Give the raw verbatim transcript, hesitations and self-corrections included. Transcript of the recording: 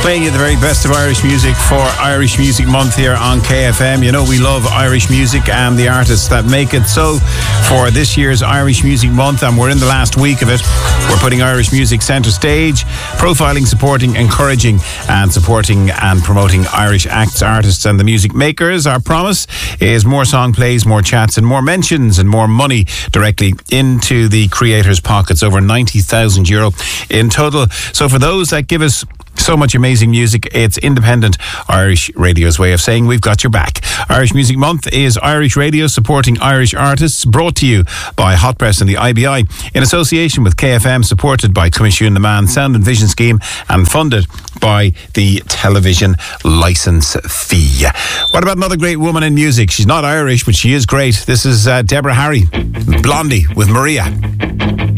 Playing you the very best of Irish music for Irish Music Month here on K F M. You know, we love Irish music and the artists that make it so for this year's Irish Music Month, and we're in the last week of it. We're putting Irish music centre stage, profiling, supporting, encouraging and supporting and promoting Irish acts, artists and the music makers. Our promise is more song plays, more chats and more mentions and more money directly into the creators' pockets, over ninety thousand euro in total. So for those that give us so much amazing music, it's independent Irish radio's way of saying we've got your back. Irish Music Month is Irish radio supporting Irish artists, brought to you by Hot Press and the I B I in association with K F M, supported by Commission the Man Sound and Vision Scheme and funded by the television licence fee. What about another great woman in music? She's not Irish, but she is great. This is uh, Deborah Harry, Blondie with Maria.